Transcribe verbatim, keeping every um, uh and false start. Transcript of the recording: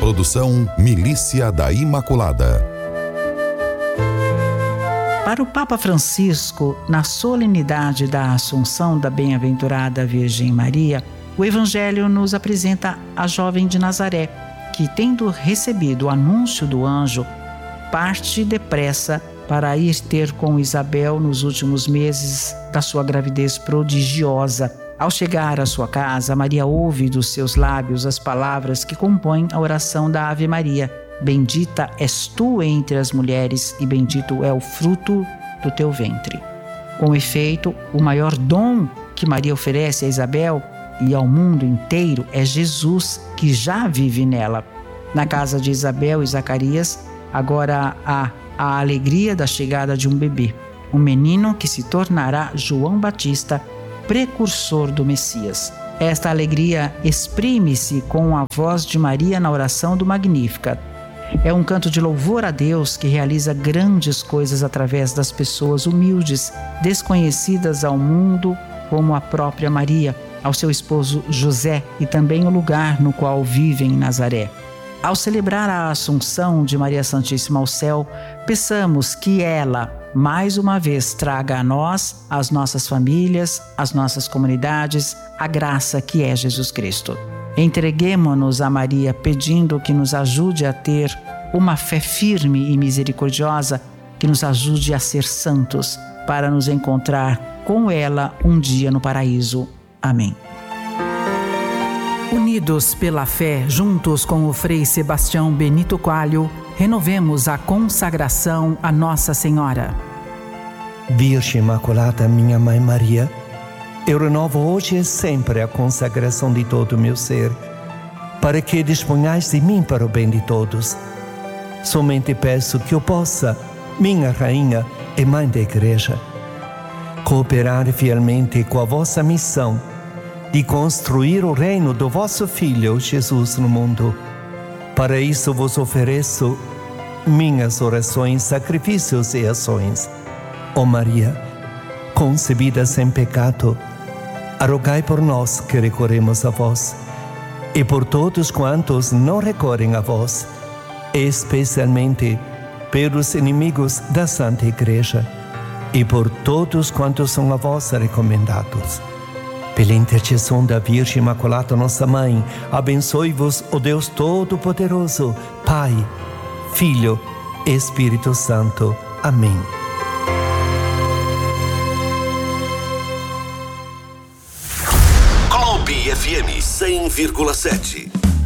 Produção Milícia da Imaculada. Para o Papa Francisco, na solenidade da Assunção da Bem-aventurada Virgem Maria, o Evangelho nos apresenta a jovem de Nazaré, que, tendo recebido o anúncio do anjo, parte depressa para ir ter com Isabel nos últimos meses da sua gravidez prodigiosa. Ao chegar à sua casa, Maria ouve dos seus lábios as palavras que compõem a oração da Ave Maria. Bendita és tu entre as mulheres e bendito é o fruto do teu ventre. Com efeito, o maior dom que Maria oferece a Isabel e ao mundo inteiro é Jesus, que já vive nela. Na casa de Isabel e Zacarias, agora há a alegria da chegada de um bebê, um menino que se tornará João Batista, precursor do Messias. Esta alegria exprime-se com a voz de Maria na oração do Magníficat. É um canto de louvor a Deus que realiza grandes coisas através das pessoas humildes, desconhecidas ao mundo, como a própria Maria, ao seu esposo José e também o lugar no qual vive em Nazaré. Ao celebrar a Assunção de Maria Santíssima ao céu, peçamos que ela, mais uma vez, traga a nós, às nossas famílias, às nossas comunidades, a graça que é Jesus Cristo. Entreguemo-nos a Maria pedindo que nos ajude a ter uma fé firme e misericordiosa, que nos ajude a ser santos, para nos encontrar com ela um dia no paraíso. Amém. Unidos pela fé, juntos com o Frei Sebastião Benito Coelho, renovemos a consagração a Nossa Senhora. Virgem Imaculada, minha Mãe Maria, eu renovo hoje e sempre a consagração de todo o meu ser, para que disponhais de mim para o bem de todos. Somente peço que eu possa, minha Rainha e Mãe da Igreja, cooperar fielmente com a vossa missão de construir o reino do vosso Filho, Jesus, no mundo. Para isso vos ofereço minhas orações, sacrifícios e ações. Ó Maria, concebida sem pecado, rogai por nós que recorremos a vós, e por todos quantos não recorrem a vós, especialmente pelos inimigos da Santa Igreja, e por todos quantos são a vós recomendados. Pela intercessão da Virgem Imaculada, nossa Mãe, abençoe-vos o Deus Todo-Poderoso, Pai, Filho e Espírito Santo. Amém. Clube F M cem vírgula sete.